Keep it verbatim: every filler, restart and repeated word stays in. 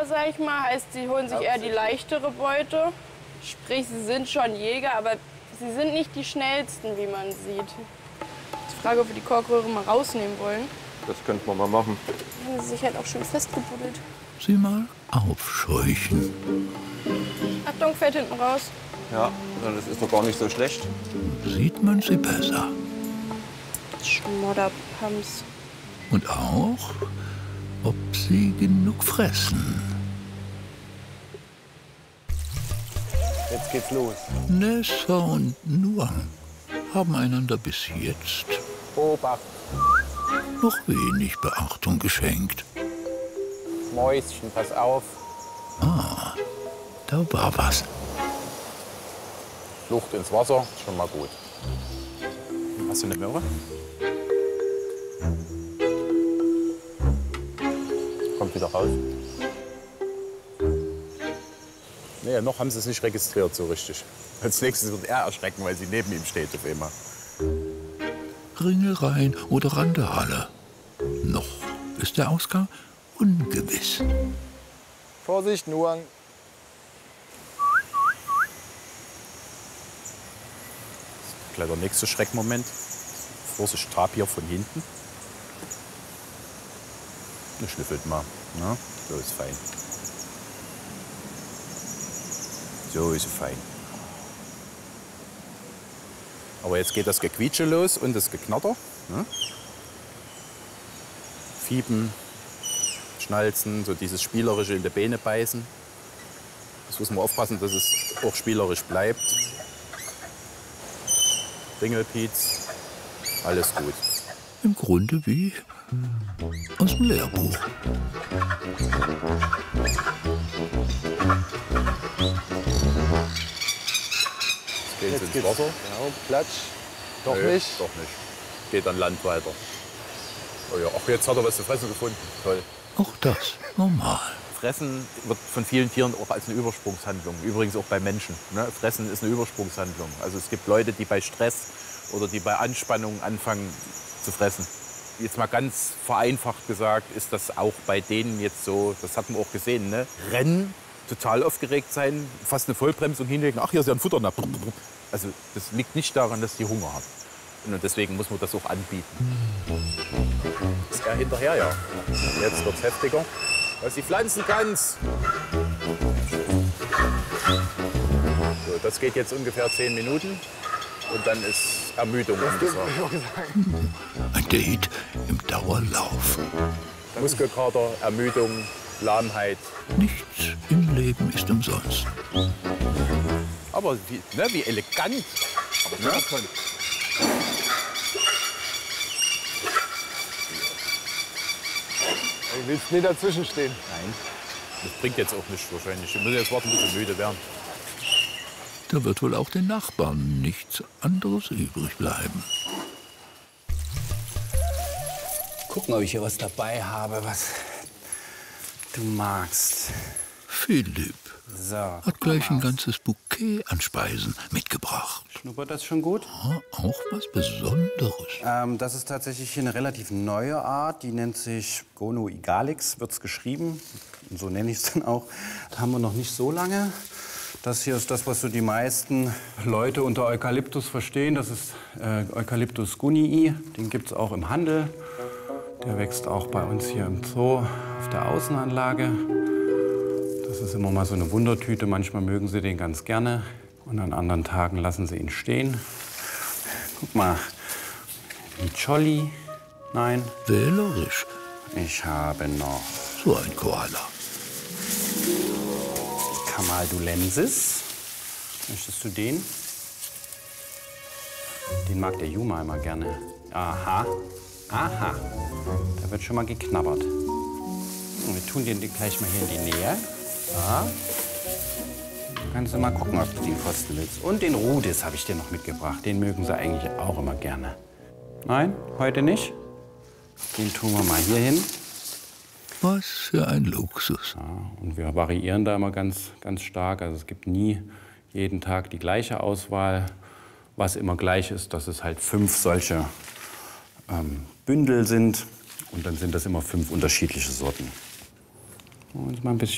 sag ich mal. Heißt, sie holen sich eher die leichtere Beute. Sprich, sie sind schon Jäger, aber sie sind nicht die schnellsten, wie man sieht. Die Frage, ob wir die Korkröhre mal rausnehmen wollen. Das könnte man mal machen. Dann haben sie sich halt auch schon festgebuddelt. Sie mal aufscheuchen. Achtung, fällt hinten raus. Ja, das ist doch gar nicht so schlecht. Sieht man sie besser. Schmodderpumps. Und auch, ob sie genug fressen. Jetzt geht's los. Nessa und Nuang haben einander bis jetzt Obacht, noch wenig Beachtung geschenkt. Mäuschen, pass auf. Ah, da war was. Flucht ins Wasser, schon mal gut. Hast du eine Möhre? Kommt wieder raus. Nee, noch haben sie es nicht registriert so richtig. Als nächstes wird er erschrecken, weil sie neben ihm steht auf einmal. Ringereien oder Randale. Noch ist der Ausgang ungewiss. Vorsicht, Nuang. Gleich der nächste Schreckmoment. Vorsicht, Tapir von hinten. Er schnüffelt mal. Na, so ist fein. So ist fein. Aber jetzt geht das Gequietsche los und das Geknatter. Ne? Fiepen, Schnalzen, so dieses spielerische in die Beine beißen. Das muss man aufpassen, dass es auch spielerisch bleibt. Ringelpiez, alles gut. Im Grunde wie aus dem Lehrbuch. Gehen Jetzt Sie ins geht's. Wasser? Genau, Platsch. Doch Nee, nicht. Doch nicht. Geht an Land weiter. Oh ja, ach, jetzt hat er was zu fressen gefunden. Toll. Auch das normal. Fressen wird von vielen Tieren auch als eine Übersprungshandlung, übrigens auch bei Menschen. Ne? Fressen ist eine Übersprungshandlung. Also es gibt Leute, die bei Stress oder die bei Anspannung anfangen zu fressen. Jetzt mal ganz vereinfacht gesagt, ist das auch bei denen jetzt so, das hat man auch gesehen, ne? Rennen, total aufgeregt sein, fast eine Vollbremsung hinlegen, ach, hier ist ja ein Futter. Also das liegt nicht daran, dass die Hunger haben. Und deswegen muss man das auch anbieten. Ist er hinterher, ja. Jetzt wird's heftiger. Was die Pflanzen kannst. So, das geht jetzt ungefähr zehn Minuten. Und dann ist Ermüdung angesagt. Ein Date im Dauerlauf. Muskelkater, Ermüdung, Lahmheit. Nichts im Leben ist umsonst. Aber wie, ne, wie elegant. Aber ne? Du willst nicht dazwischen stehen. Nein, das bringt jetzt auch nichts wahrscheinlich. Wir müssen jetzt warten, bis wir müde werden. Da wird wohl auch den Nachbarn nichts anderes übrig bleiben. Gucken, ob ich hier was dabei habe, was du magst. Philipp So. hat gleich ein ganzes Bouquet an Speisen mitgebracht. Schnuppert das schon gut? Ja, auch was Besonderes. Ähm, das ist tatsächlich hier eine relativ neue Art. Die nennt sich Gono igalix, wird's geschrieben. Und so nenne ich es dann auch. Das haben wir noch nicht so lange. Das hier ist das, was so die meisten Leute unter Eukalyptus verstehen. Das ist äh, Eucalyptus gunnii. Den gibt es auch im Handel. Der wächst auch bei uns hier im Zoo auf der Außenanlage. Das ist immer mal so eine Wundertüte. Manchmal mögen sie den ganz gerne. Und an anderen Tagen lassen sie ihn stehen. Guck mal, Micholli. Nein. Wählerisch. Ich habe noch So ein Koala. Camaldulensis. Möchtest du den? Den mag der Juma immer gerne. Aha. Aha. Da wird schon mal geknabbert. Und wir tun den gleich mal hier in die Nähe. Ja. Kannst du mal gucken, ob du den kosten willst. Und den Rudis habe ich dir noch mitgebracht. Den mögen sie eigentlich auch immer gerne. Nein, heute nicht. Den tun wir mal hier hin. Was für ein Luxus. Ja, und wir variieren da immer ganz, ganz stark. Also es gibt nie jeden Tag die gleiche Auswahl. Was immer gleich ist, dass es halt fünf solche ähm, Bündel sind. Und dann sind das immer fünf unterschiedliche Sorten. Und mal ein bisschen